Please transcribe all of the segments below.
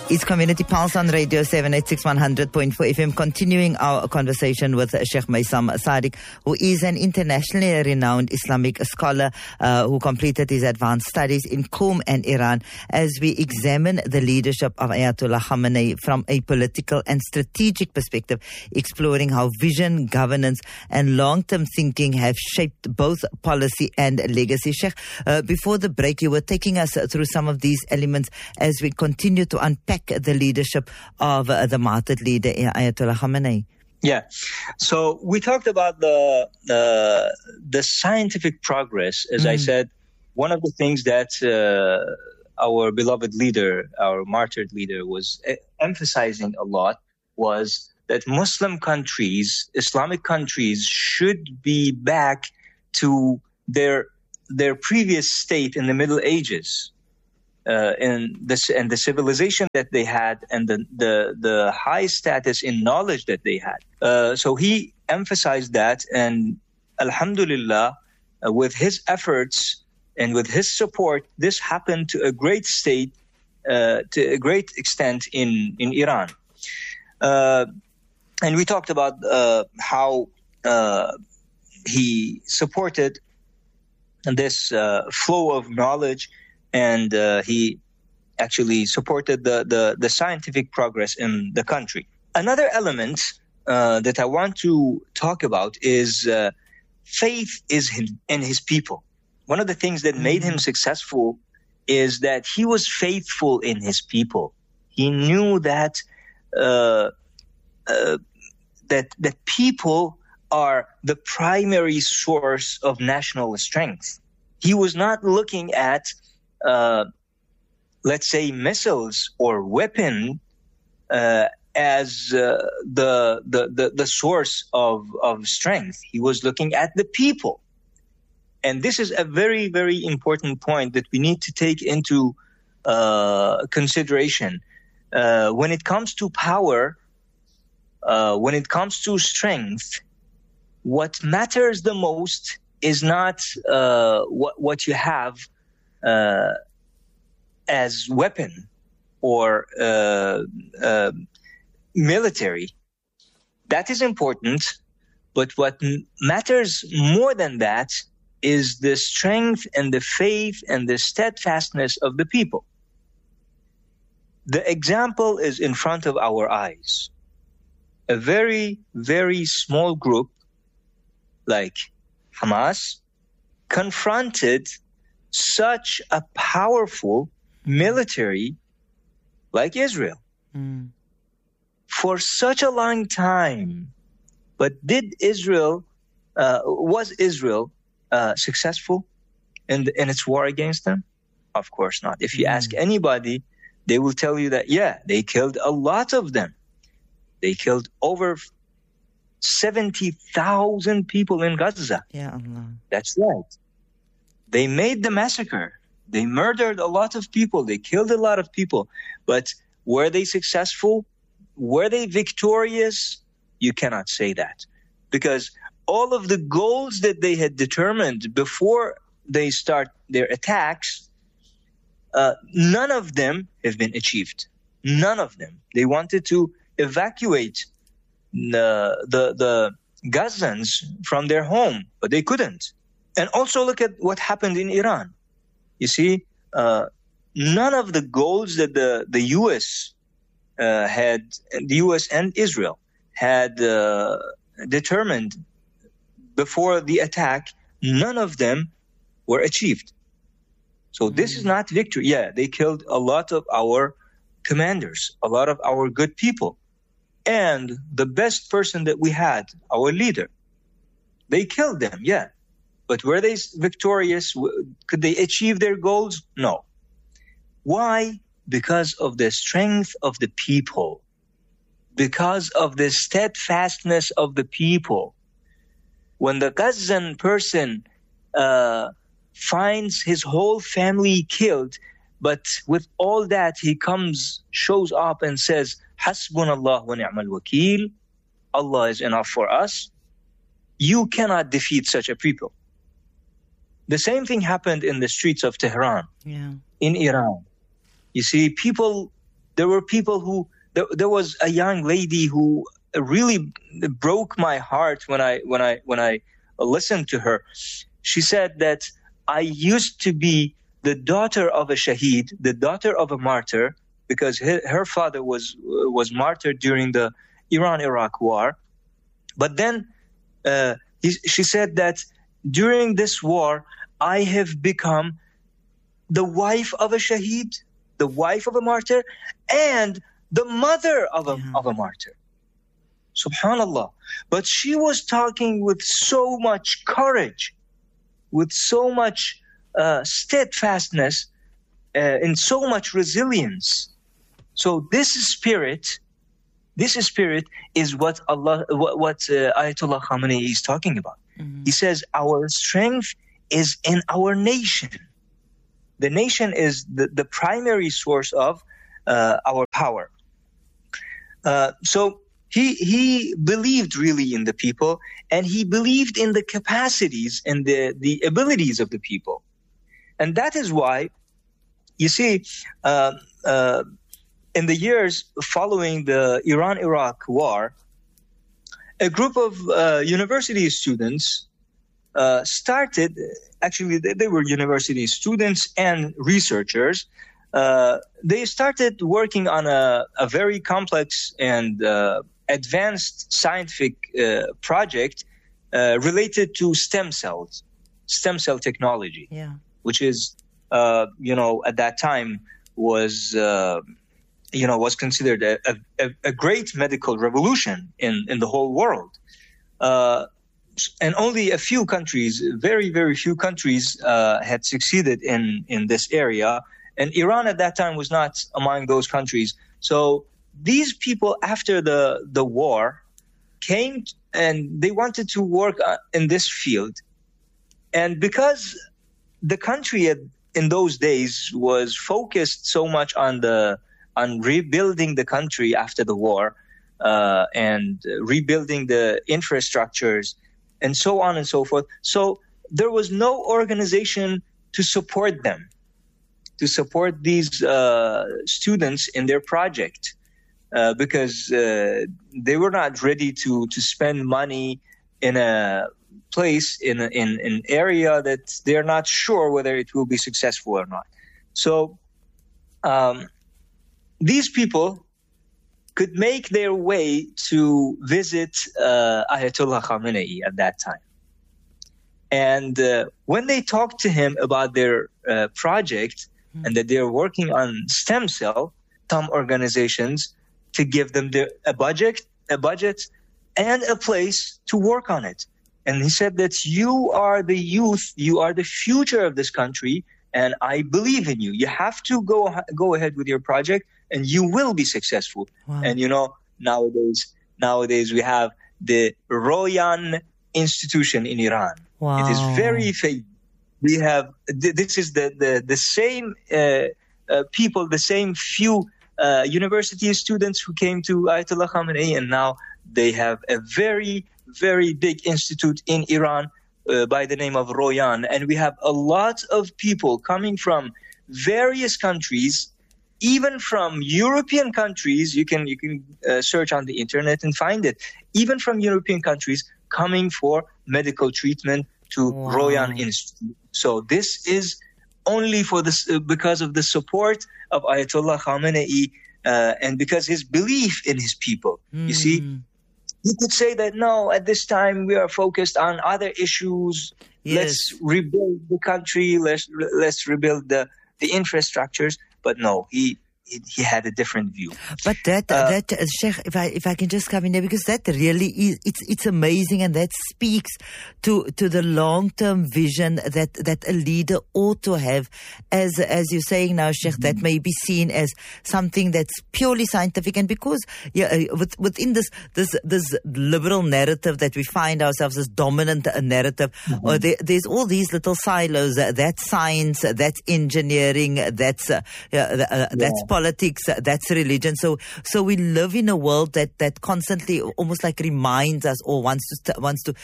It's Community Pulse on Radio 786-100.4 FM, continuing our conversation with Sheikh Maysam Sadiq, who is an internationally renowned Islamic scholar who completed his advanced studies in Qom and Iran, as we examine the leadership of Ayatollah Khamenei from a political and strategic perspective, exploring how vision, governance and long-term thinking have shaped both policy and legacy. Sheikh, before the break, you were taking us through some of these elements as we continue to unpack the leadership of the martyred leader Ayatollah Khamenei. Yeah, so we talked about the scientific progress. As I said, one of the things that our beloved leader, our martyred leader, was emphasizing a lot was that Muslim countries, Islamic countries, should be back to their previous state in the Middle Ages. And the civilization that they had, and the high status in knowledge that they had. So he emphasized that, and alhamdulillah, with his efforts and with his support, this happened to a great extent in Iran. And we talked about how he supported this flow of knowledge. And he actually supported the scientific progress in the country. Another element that I want to talk about is faith in his people. One of the things that made him successful is that he was faithful in his people. He knew that that people are the primary source of national strength. He was not looking at let's say missiles or weapon as the source of strength. He was looking at the people. And this is a very, very important point that we need to take into consideration. When it comes to power, when it comes to strength, what matters the most is not what you have as weapon or military. That is important, but what matters more than that is the strength and the faith and the steadfastness of the people. The example is in front of our eyes. A very, very small group like Hamas confronted such a powerful military like Israel for such a long time. But was Israel successful in its war against them? Of course not. If you ask anybody, they will tell you that, yeah, they killed a lot of them. They killed over 70,000 people in Gaza. Yeah, Allah. That's right. They made the massacre. They murdered a lot of people. They killed a lot of people. But were they successful? Were they victorious? You cannot say that. Because all of the goals that they had determined before they start their attacks, none of them have been achieved. None of them. They wanted to evacuate the Gazans from their home, but they couldn't. And also look at what happened in Iran. You see, none of the goals that the U.S. The U.S. and Israel had determined before the attack, none of them were achieved. So this is not victory. Yeah, they killed a lot of our commanders, a lot of our good people. And the best person that we had, our leader, they killed them, yeah. But were they victorious? Could they achieve their goals? No. Why? Because of the strength of the people. Because of the steadfastness of the people. When the Gazan person finds his whole family killed, but with all that he shows up and says, Hasbunallah wa ni'mal wakeel, Allah is enough for us. You cannot defeat such a people. The same thing happened in the streets of Tehran, in Iran. You see, people There were people who, there was a young lady who really broke my heart when I listened to her. She said that I used to be the daughter of a shaheed, the daughter of a martyr, because her father was martyred during the Iran-Iraq war. But then she said that during this war, I have become the wife of a shaheed, the wife of a martyr, and the mother of a martyr. Subhanallah. But she was talking with so much courage, with so much steadfastness, and so much resilience. So this spirit is what Ayatollah Khamenei is talking about. Mm-hmm. He says our strength is in our nation. The nation is the primary source of our power. So he believed really in the people, and he believed in the capacities and the abilities of the people. And that is why, you see, in the years following the Iran-Iraq war, a group of university students started, actually they were university students and researchers. They started working on a very complex and advanced scientific project related to stem cell technology, which is, at that time was considered a great medical revolution in the whole world. And only a few countries, very, very few countries had succeeded in this area. And Iran at that time was not among those countries. So these people, after the war, came and they wanted to work in this field. And because the country in those days was focused so much on rebuilding the country after the war, and rebuilding the infrastructures and so on and so forth. So there was no organization to support them, to support these students in their project, because they were not ready to spend money in a place, in an area that they're not sure whether it will be successful or not. So these people could make their way to visit Ayatollah Khamenei at that time. And when they talked to him about their project and that they're working on stem cell, some organizations to give them a budget and a place to work on it. And he said that you are the youth, you are the future of this country, and I believe in you. You have to go ahead with your project, and you will be successful. Wow. And nowadays we have the Royan Institution in Iran. Wow. It is very famous. We have this is the same people, the same few university students who came to Ayatollah Khamenei, and now they have a very, very big institute in Iran by the name of Royan. And we have a lot of people coming from various countries, even from European countries. You can search on the internet and find it. Even from European countries coming for medical treatment to Royan Institute. So this is only for this because of the support of Ayatollah Khamenei and because his belief in his people. You see, you could say that no, at this time we are focused on other issues. Yes. Let's rebuild the country. Let's rebuild the infrastructures. But no, he had a different view. But that Sheikh, if I can just come in there, because that really is, it's amazing, and that speaks to the long-term vision that a leader ought to have, as you're saying now, Sheikh, that may be seen as something that's purely scientific. And because within this liberal narrative that we find ourselves, this dominant narrative, or there's all these little silos. That's science, that's engineering, that's politics, that's religion. So we live in a world that constantly almost like reminds us or wants to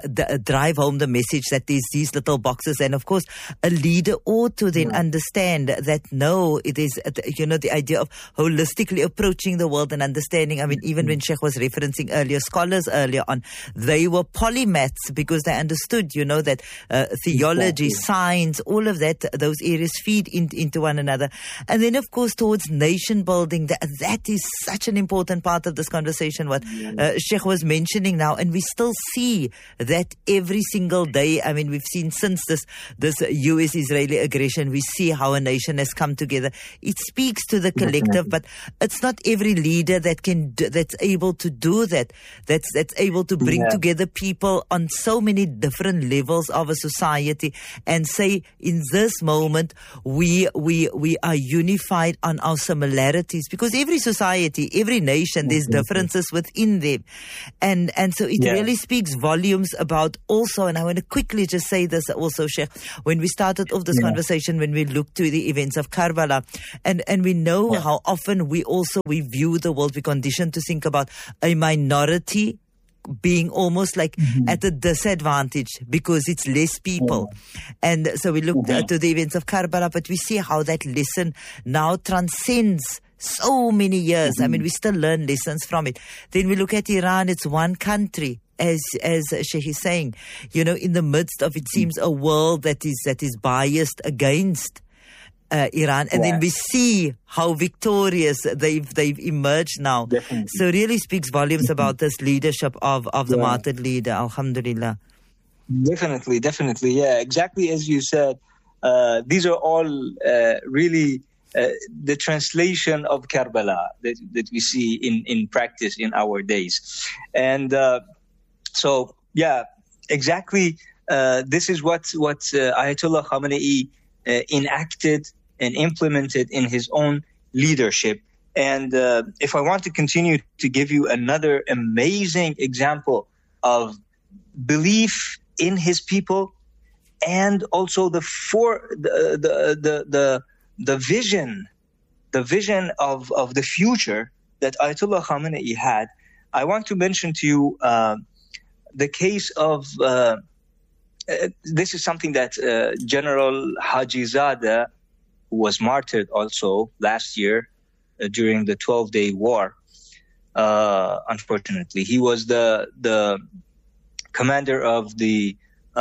drive home the message that there's these little boxes. And of course, a leader ought to then understand that no, it is, the idea of holistically approaching the world and understanding. I mean, even when Sheikh was referencing earlier, scholars earlier on, they were polymaths because they understood, that theology, science, all of that, those areas feed into one another. And then, of course, towards nation building, that is such an important part of this conversation, what Sheikh was mentioning now. And we still see that every single day. I mean, we've seen since this US-Israeli aggression, we see how a nation has come together. It speaks to the collective, but it's not every leader that's able to do that. That's able to bring together people on so many different levels of a society and say, in this moment, we are unified on our similarities, because every society, every nation, there's differences within them. And so it really speaks volumes about also, and I want to quickly just say this also, Sheikh, when we started off this conversation, when we looked to the events of Karbala, and we know how often we view the world, we're conditioned to think about a minority being almost like at a disadvantage because it's less people. And so we look to the events of Karbala, but we see how that lesson now transcends so many years. I mean, we still learn lessons from it. Then we look at Iran, it's one country. As Sheikh is saying, in the midst of, it seems, a world that is biased against Iran, and then we see how victorious they've emerged now. Definitely. So it really speaks volumes about this leadership of the martyred leader. Alhamdulillah. Definitely, yeah, exactly as you said. These are all really the translation of Karbala that we see in practice in our days, and so exactly. This is what Ayatollah Khamenei enacted and implemented in his own leadership. And if I want to continue to give you another amazing example of belief in his people, and also the vision of the future that Ayatollah Khamenei had, I want to mention to you the case of this is something that General Hajizadeh, who was martyred also last year during the 12-day war, unfortunately. He was the commander of the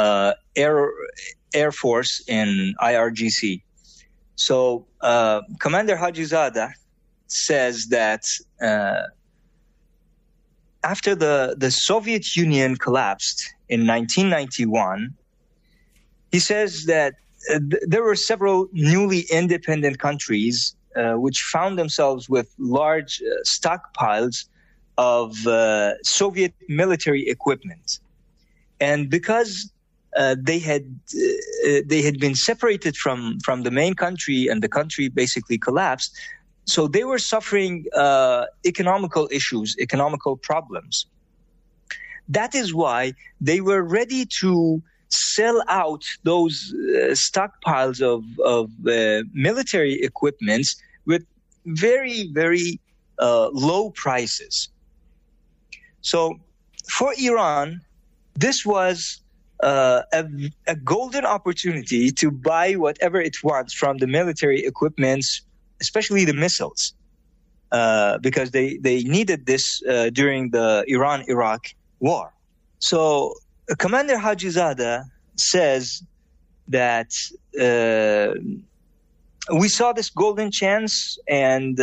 Air Force in IRGC. So Commander Hajizadeh says that after the Soviet Union collapsed in 1991, he says that there were several newly independent countries which found themselves with large stockpiles of Soviet military equipment. And because they had been separated from the main country, and the country basically collapsed, so they were suffering economical problems. That is why they were ready to sell out those stockpiles of military equipments with very, very low prices. So for Iran, this was a golden opportunity to buy whatever it wants from the military equipments, especially the missiles, because they needed this during the Iran-Iraq war. So Commander Hajizadeh says that we saw this golden chance, and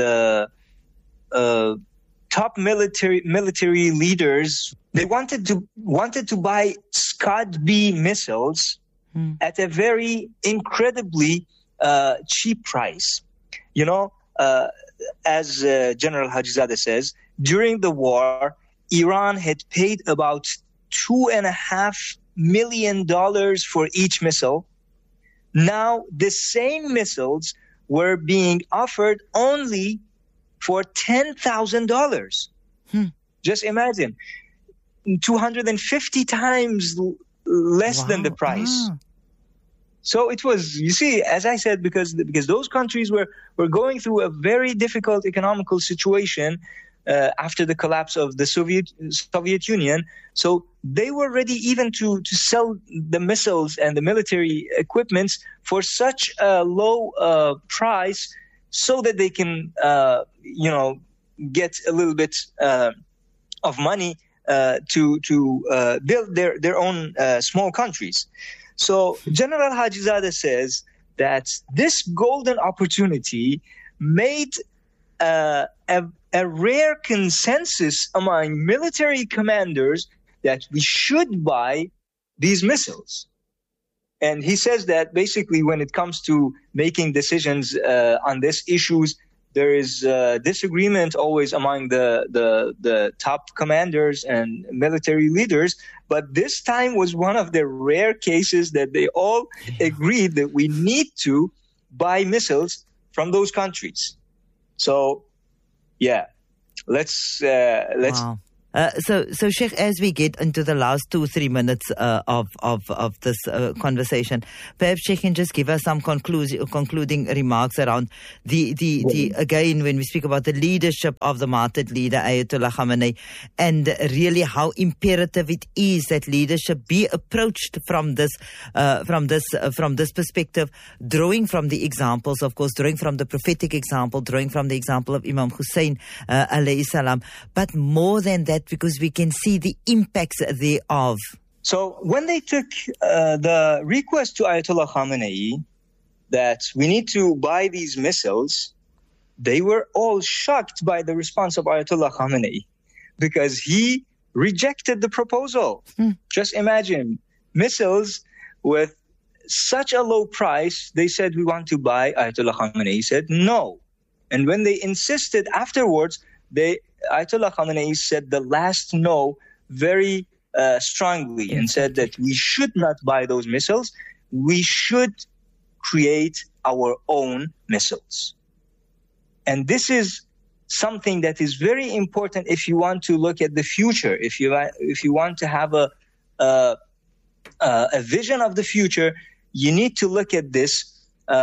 top military leaders, they wanted to buy Scud B missiles at a very incredibly cheap price. As General Hajizadeh says, during the war, Iran had paid about $2.5 million for each missile. Now, the same missiles were being offered only for $10,000. Just imagine, 250 times less than the price. So it was, you see, as I said, because those countries were going through a very difficult economical situation after the collapse of the Soviet Union. So they were ready even to sell the missiles and the military equipments for such a low price so that they can, get a little bit of money to build their own small countries. So General Hajizadeh says that this golden opportunity made a rare consensus among military commanders that we should buy these missiles. And he says that basically when it comes to making decisions on these issues, there is disagreement always among the top commanders and military leaders. But this time was one of the rare cases that they all agreed that we need to buy missiles from those countries. So, yeah, let's. Wow. So Sheikh, as we get into the last 2-3 minutes of this conversation, perhaps Sheikh can just give us some concluding remarks around the again, when we speak about the leadership of the martyred leader Ayatollah Khamenei, and really how imperative it is that leadership be approached from this perspective, drawing from the examples, of course, drawing from the prophetic example, drawing from the example of Imam Hussein alayhi salam, but more than that, because we can see the impacts thereof. So when they took the request to Ayatollah Khamenei that we need to buy these missiles, they were all shocked by the response of Ayatollah Khamenei because he rejected the proposal. Just imagine, missiles with such a low price, they said, we want to buy. Ayatollah Khamenei said no. And when they insisted afterwards, Ayatollah Khamenei said the last no very strongly and said that we should not buy those missiles. We should create our own missiles. And this is something that is very important if you want to look at the future. If you want to have a vision of the future, you need to look at this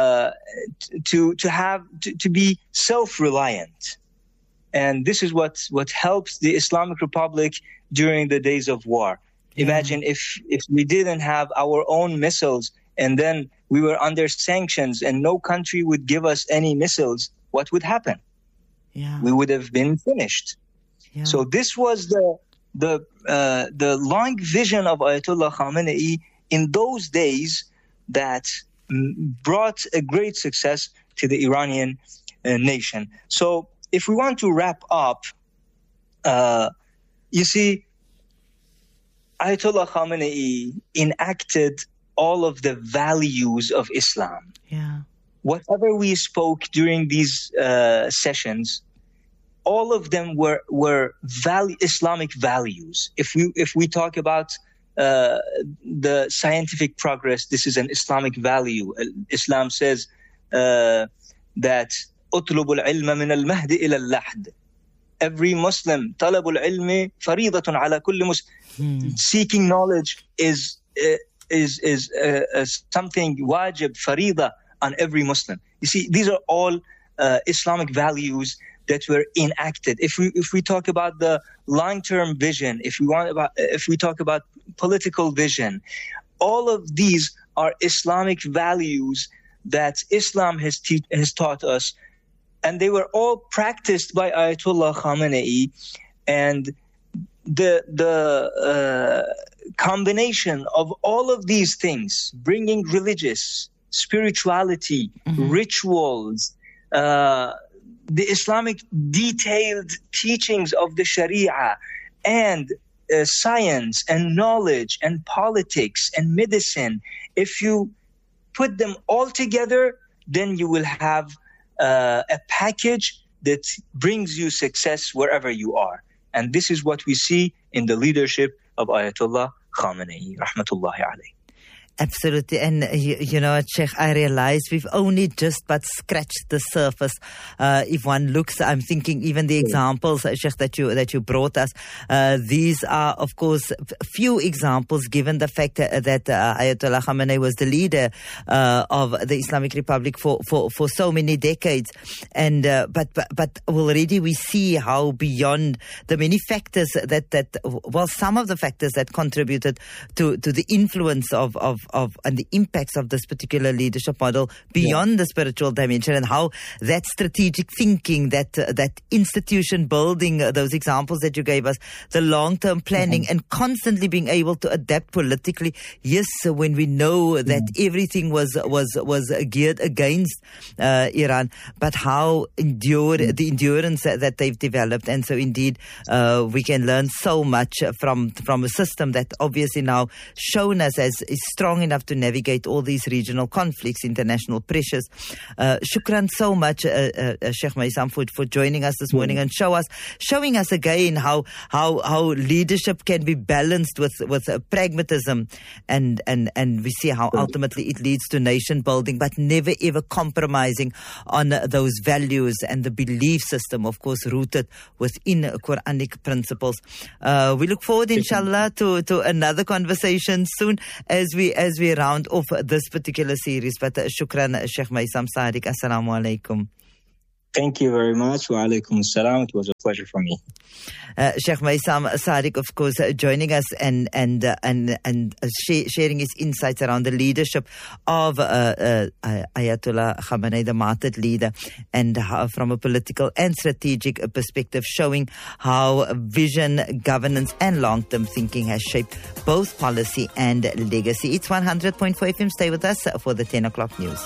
to be self-reliant. And this is what helps the Islamic Republic during the days of war. Imagine if we didn't have our own missiles and then we were under sanctions and no country would give us any missiles, what would happen? Yeah. We would have been finished. Yeah. So this was the long vision of Ayatollah Khamenei in those days that brought a great success to the Iranian nation. So if we want to wrap up, you see, Ayatollah Khamenei enacted all of the values of Islam. Yeah. Whatever we spoke during these sessions, all of them were Islamic values. If we talk about the scientific progress, this is an Islamic value. Islam says that اطلب العلم من المهد إلى اللحد. Every Muslim, طلب العلم فريضة على كل Muslim. Seeking knowledge is something wajib, farida on every Muslim. You see, these are all Islamic values that were enacted. If we talk about the long-term vision, if we talk about political vision, all of these are Islamic values that Islam has taught us. And they were all practiced by Ayatollah Khamenei, and the combination of all of these things, bringing religious, spirituality, rituals, the Islamic detailed teachings of the Sharia, and science and knowledge and politics and medicine, if you put them all together, then you will have a package that brings you success wherever you are. And this is what we see in the leadership of Ayatollah Khamenei, rahmatullahi alayh. Absolutely. And you know, Sheikh, I realize we've only just but scratched the surface. If one looks, I'm thinking even the examples, Sheikh, that you brought us, these are, of course, few examples given the fact that Ayatollah Khamenei was the leader of the Islamic Republic for so many decades. And but already we see how beyond the many factors some of the factors that contributed to the influence of and the impacts of this particular leadership model beyond the spiritual dimension, and how that strategic thinking, that institution building, those examples that you gave us, the long-term planning and constantly being able to adapt politically. Yes, when we know that everything was geared against Iran, but how the endurance that they've developed. And so indeed we can learn so much from a system that obviously now shown us as is strong enough to navigate all these regional conflicts, international pressures. Shukran so much, Sheikh Maysam, for joining us this morning and showing us again how leadership can be balanced with pragmatism, and we see how ultimately it leads to nation building, but never ever compromising on those values and the belief system, of course, rooted within Quranic principles. We look forward, inshallah, to another conversation soon as we round off this particular series. But shukran, Sheikh Maysam Sadiq. Assalamu alaikum. Thank you very much. Wa alaikum salam. It was a pleasure for me. Sheikh Maysam Sadiq, of course, joining us and sharing his insights around the leadership of Ayatollah Khamenei, the martyred leader, and how, from a political and strategic perspective, showing how vision, governance, and long-term thinking has shaped both policy and legacy. It's 100.4 FM. Stay with us for the 10 o'clock news.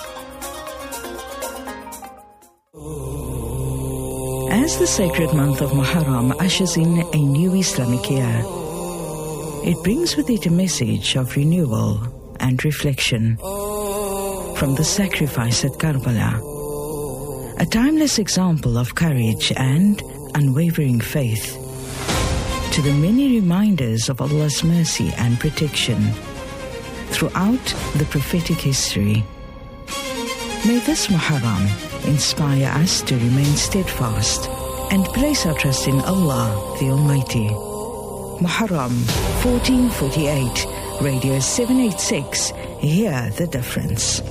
As the sacred month of Muharram ushers in a new Islamic year, it brings with it a message of renewal and reflection. From the sacrifice at Karbala, a timeless example of courage and unwavering faith, to the many reminders of Allah's mercy and protection throughout the prophetic history. May this Muharram inspire us to remain steadfast and place our trust in Allah, the Almighty. Muharram 1448, Radio 786, hear the difference.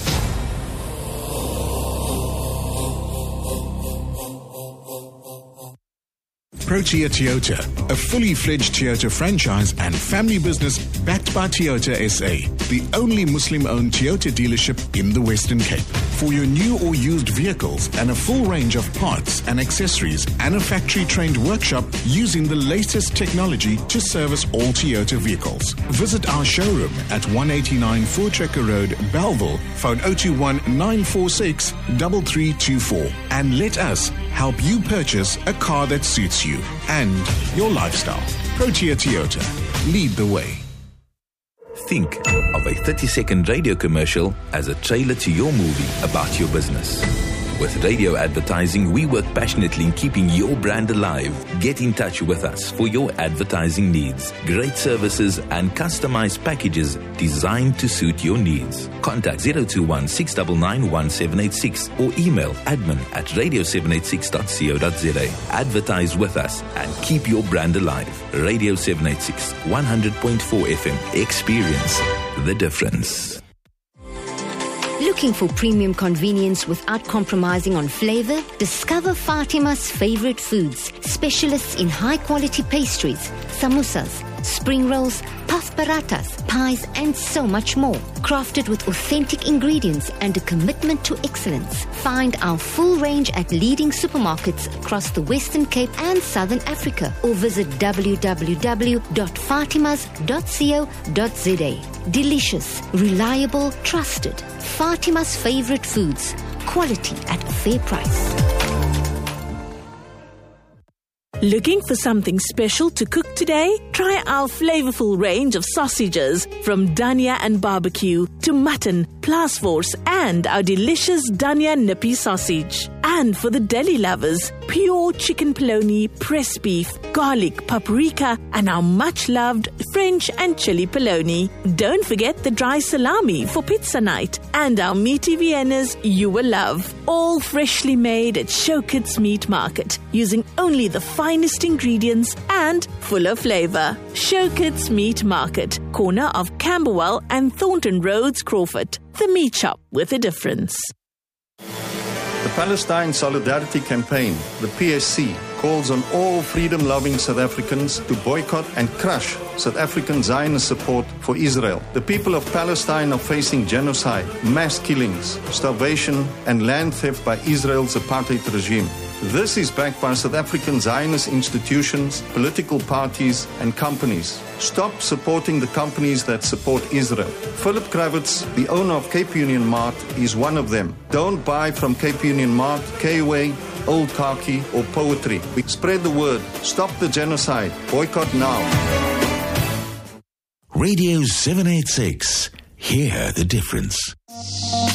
Protea Toyota, a fully fledged Toyota franchise and family business backed by Toyota SA, the only Muslim-owned Toyota dealership in the Western Cape. For your new or used vehicles and a full range of parts and accessories, and a factory-trained workshop using the latest technology to service all Toyota vehicles. Visit our showroom at 189 Voortrekker Road, Bellville, phone 021-946-3324, and let us help you purchase a car that suits you and your lifestyle. Protea Toyota. Lead the way. Think of a 30-second radio commercial as a trailer to your movie about your business. With radio advertising, we work passionately in keeping your brand alive. Get in touch with us for your advertising needs. Great services and customized packages designed to suit your needs. Contact 021-699-1786 or email admin@radio786.co.za. Advertise with us and keep your brand alive. Radio 786, 100.4 FM. Experience the difference. Looking for premium convenience without compromising on flavor? Discover Fatima's favorite foods, specialists in high-quality pastries, samosas, spring rolls, puff parathas, pies, and so much more. Crafted with authentic ingredients and a commitment to excellence. Find our full range at leading supermarkets across the Western Cape and Southern Africa, or visit www.fatimas.co.za. Delicious, reliable, trusted. Fatima's favorite foods. Quality at a fair price. Looking for something special to cook today? Try our flavorful range of sausages, from Dania and barbecue to mutton, Plaasvors, and our delicious Dania nippy sausage. And for the deli lovers, pure chicken polony, pressed beef, garlic, paprika, and our much-loved French and chili polony. Don't forget the dry salami for pizza night and our meaty Viennas you will love. All freshly made at Showkits Meat Market, using only the finest ingredients and full of flavor. Showkits Meat Market, corner of Camberwell and Thornton Roads, Crawford. The meat shop with a difference. The Palestine Solidarity Campaign, the PSC, calls on all freedom-loving South Africans to boycott and crush South African Zionist support for Israel. The people of Palestine are facing genocide, mass killings, starvation, and land theft by Israel's apartheid regime. This is backed by South African Zionist institutions, political parties, and companies. Stop supporting the companies that support Israel. Philip Kravitz, the owner of Cape Union Mart, is one of them. Don't buy from Cape Union Mart, K-Way, Old Khaki, or Poetry. We spread the word. Stop the genocide. Boycott now. Radio 786. Hear the difference.